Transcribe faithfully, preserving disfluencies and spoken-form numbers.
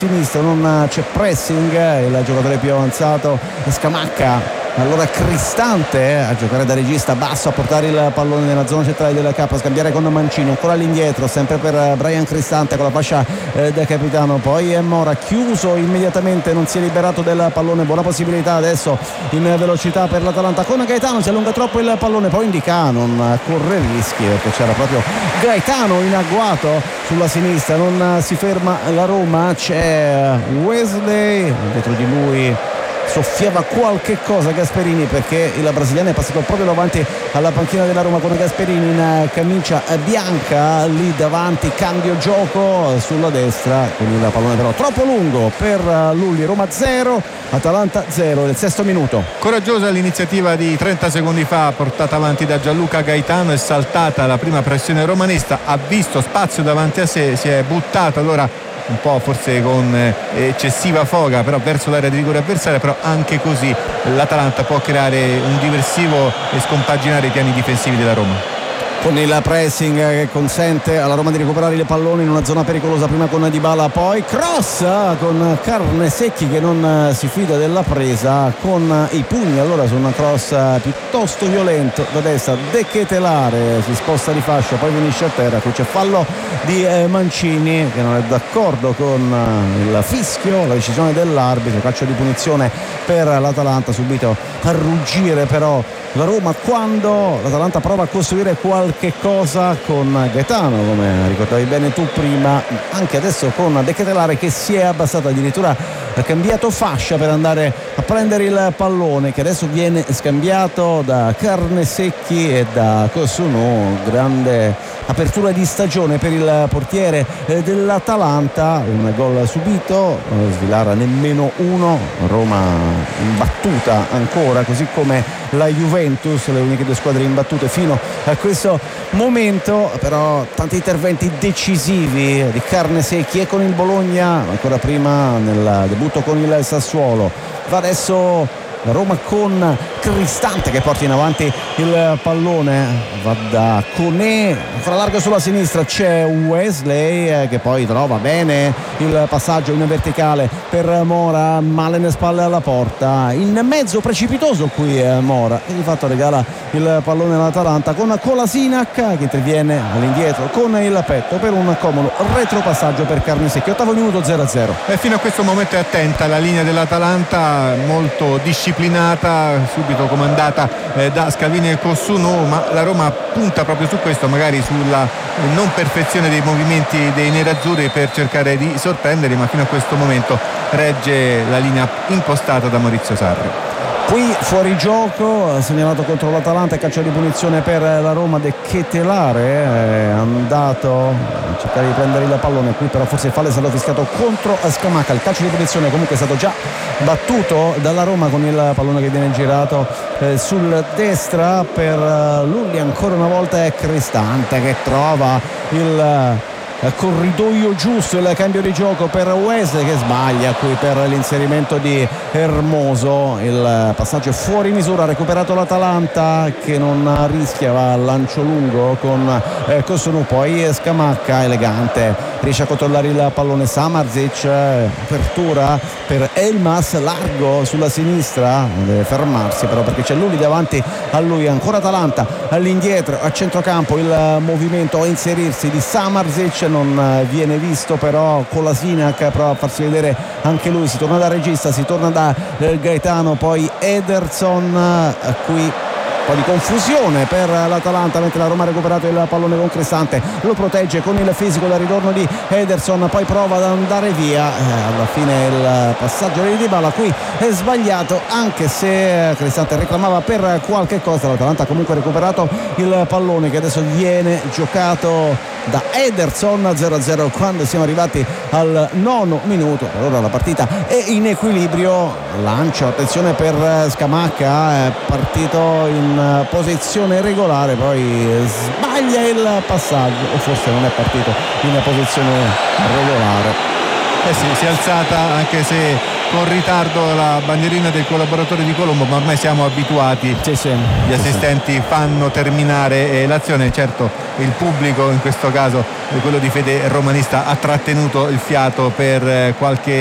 sinistra, non c'è pressing, il giocatore più avanzato Scamacca. Allora Cristante eh, a giocare da regista basso, a portare il pallone nella zona centrale del campo, a scambiare con Mancini, ancora all'indietro sempre per Brian Cristante con la fascia eh, da capitano, poi Mora chiuso immediatamente, non si è liberato del pallone, buona possibilità adesso in velocità per l'Atalanta con Gaetano, si allunga troppo il pallone, poi indica non corre rischi perché c'era proprio Gaetano in agguato sulla sinistra, non si ferma la Roma, c'è Wesley dietro di lui, soffiava qualche cosa Gasperini perché il brasiliano è passato proprio davanti alla panchina della Roma con Gasperini in camicia bianca lì davanti, cambio gioco sulla destra con il pallone però troppo lungo per Lulli. Roma zero, Atalanta zero nel sesto minuto. Coraggiosa l'iniziativa di trenta secondi fa portata avanti da Gianluca Gaetano, è saltata la prima pressione romanista, ha visto spazio davanti a sé, si è buttato allora un po' forse con eccessiva foga però verso l'area di rigore avversaria, però anche così l'Atalanta può creare un diversivo e scompaginare i piani difensivi della Roma. Con il pressing che consente alla Roma di recuperare il pallone in una zona pericolosa, prima con Dybala, poi cross con Carnesecchi che non si fida della presa con i pugni, allora su una cross piuttosto violento da destra, De Ketelare si sposta di fascia, poi finisce a terra, qui c'è fallo di Mancini che non è d'accordo con il fischio, la decisione dell'arbitro, calcio di punizione per l'Atalanta, subito a ruggire però la Roma quando l'Atalanta prova a costruire qualche cosa con Gaetano, come ricordavi bene tu prima, anche adesso con De Ketelare che si è abbassato, addirittura ha cambiato fascia per andare a prendere il pallone che adesso viene scambiato da Carnesecchi e da Kossounou. Grande apertura di stagione per il portiere dell'Atalanta, un gol subito, Svilara nemmeno uno, Roma imbattuta ancora così come la Juventus, le uniche due squadre imbattute fino a questo momento, però tanti interventi decisivi di Carnesecchi e con il Bologna ancora prima nel debutto con il Sassuolo. Va adesso la Roma con Cristante che porta in avanti il pallone, va da Koné, ancora largo sulla sinistra, c'è Wesley che poi trova bene il passaggio in verticale per Mora, male nelle spalle alla porta, in mezzo precipitoso qui Mora e di fatto regala il pallone all'Atalanta con Kolasinac che interviene all'indietro con il petto per un comodo retropassaggio per Carnesecchi. Ottavo minuto, zero a zero. E fino a questo momento è attenta la linea dell'Atalanta, molto disciplinata, subito comandata eh, da Scalvini e Kossounou, ma la Roma punta proprio su questo, magari sulla non perfezione dei movimenti dei nerazzurri per cercare di sorprendere, ma fino a questo momento regge la linea impostata da Maurizio Sarri. Qui fuori gioco, segnalato contro l'Atalanta, calcio di punizione per la Roma. De Ketelare è andato a cercare di prendere il pallone, qui però forse il fallo è stato fischiato contro Scamacca. Il calcio di punizione comunque è stato già battuto dalla Roma con il pallone che viene girato eh, sul destra per uh, Lulli, ancora una volta è Cristante che trova il corridoio giusto, il cambio di gioco per Wesley che sbaglia qui per l'inserimento di Hermoso, il passaggio fuori misura, recuperato l'Atalanta che non rischia, va al lancio lungo con eh, Kossounou, poi Scamacca elegante, riesce a controllare il pallone Samardzic, apertura per Elmas, largo sulla sinistra, deve fermarsi però perché c'è Lulli davanti a lui, ancora Atalanta all'indietro a centrocampo, il movimento a inserirsi di Samardzic non viene visto però Kolasinac prova a farsi vedere anche lui, si torna da regista, si torna da eh, Gaetano, poi Ederson, eh, qui un po' di confusione per l'Atalanta mentre la Roma ha recuperato il pallone con Cristante, lo protegge con il fisico dal ritorno di Ederson, poi prova ad andare via, eh, alla fine il passaggio di Dybala qui è sbagliato, anche se Cristante reclamava per qualche cosa. L'Atalanta ha comunque recuperato il pallone che adesso viene giocato da Ederson. Zero a zero quando siamo arrivati al nono minuto, allora la partita è in equilibrio, lancio, attenzione per Scamacca, è partito in posizione regolare, poi sbaglia il passaggio o forse non è partito in posizione regolare. Eh sì, si è alzata anche se con ritardo la bandierina del collaboratore di Colombo, ma ormai siamo abituati. Sì, sì, gli assistenti sì, fanno terminare eh, l'azione. Certo, il pubblico in questo caso, quello di fede romanista, ha trattenuto il fiato per eh, qualche